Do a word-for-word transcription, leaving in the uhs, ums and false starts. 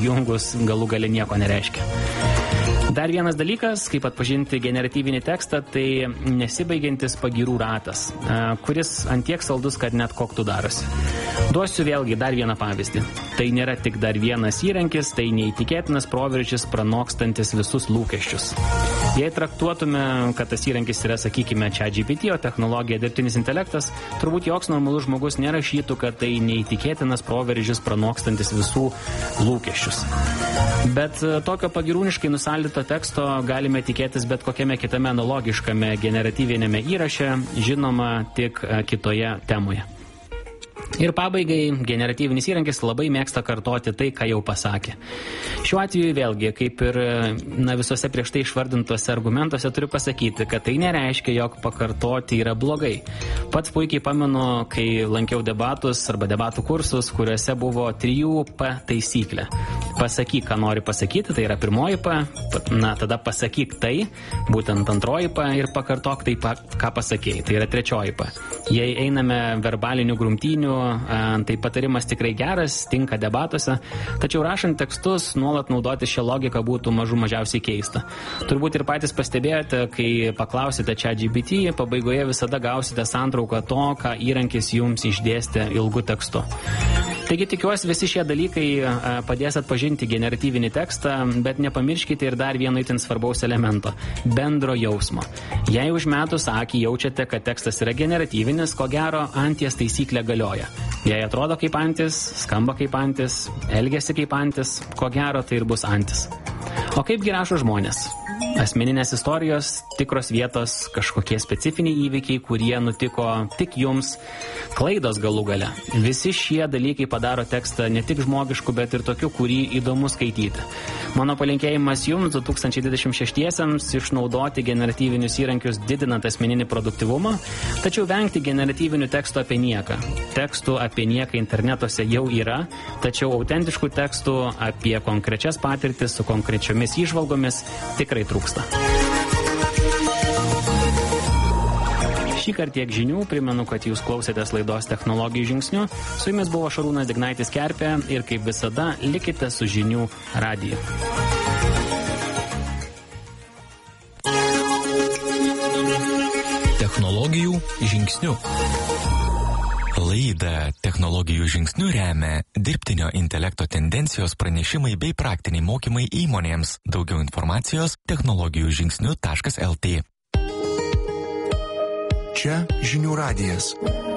jungus galų gale nieko nereiškia. Dar vienas dalykas, kaip atpažinti generatyvinį tekstą, tai nesibaigiantis pagyrų ratas, kuris antiek saldus, kad net koktų darosi. Duosiu vėlgi dar vieną pavyzdį. Tai nėra tik dar vienas įrankis, tai neįtikėtinas proveržis pranokstantis visus lūkesčius. Jei traktuotume, kad tas įrankis yra, sakykime, ChatGPT, o technologija dirbtinis intelektas, turbūt joks normalus žmogus nerašytų, kad tai neįtikėtinas proveržis pranokstantis visų lūkesčius. Bet tokio pagirūniškai nusaldyto teksto galime tikėtis bet kokiame kitame analogiškame generatyvinėme įraše, žinoma tik kitoje temoje. Ir pabaigai, generatyvinis įrankis labai mėgsta kartoti tai, ką jau pasakė. Šiuo atveju vėlgi, kaip ir na, visose prieš tai išvardintuose argumentuose, turiu pasakyti, kad tai nereiškia, jog pakartoti yra blogai. Pats puikiai pamenu, kai lankiau debatus arba debatų kursus, kuriuose buvo trijų P taisyklė. Pasakyk, ką nori pasakyti, tai yra pirmoji P, na, tada pasakyk tai, būtent antroji P, ir pakartok tai, ką pasakėjai, tai yra trečioji P. Jei einame verbalinių grumtynių, tai patarimas tikrai geras, tinka debatuose, tačiau rašant tekstus nuolat naudoti šią logiką būtų mažų mažiausiai keista. Turbūt ir patys pastebėjote, kai paklausite ChatGPT, pabaigoje visada gausite santrauką to, ką įrankis jums išdėstė ilgu tekstu. Taigi tikiuosi, visi šie dalykai padės atpažinti generatyvinį tekstą, bet nepamirškite ir dar vieno itin svarbaus elemento – bendro jausmo. Jei užmetus akį jaučiate, kad tekstas yra generatyvinis, ko gero anties taisyklė galioja. Jei atrodo kaip antis, skamba kaip antis, elgiasi kaip antis, ko gero tai ir bus antis. O kaipgi rašo žmonės? Asmeninės istorijos, tikros vietos, kažkokie specifiniai įvykiai, kurie nutiko tik jums, klaidos galų gale. Visi šie dalykai padaro tekstą ne tik žmogišku, bet ir tokiu, kurį įdomu skaityti. Mano palinkėjimas jums du tūkstančiai dvidešimt šeštiesiems išnaudoti generatyvinius įrankius didinant asmeninį produktyvumą, tačiau vengti generatyvinių tekstų apie nieką. Tekstų apie nieką internetuose jau yra, tačiau autentiškų tekstų apie konkrečias patirtis su konkrečiomis įžvalgomis tikrai trūksta. Šį kartą tiek žinių, primenu, kad jūs klausėtės laidos Technologijų žingsniu. Su jumis buvo Šarūnas Dignaitis Kerpė ir kaip visada likite su žinių radiju. Technologijų žingsniu. Laidą Technologijų žingsniu remia dirbtinio intelekto tendencijos pranešimai bei praktiniai mokymai įmonėms. Daugiau informacijos technologijų žingsniu taškas el tė. Čia žinių radijas.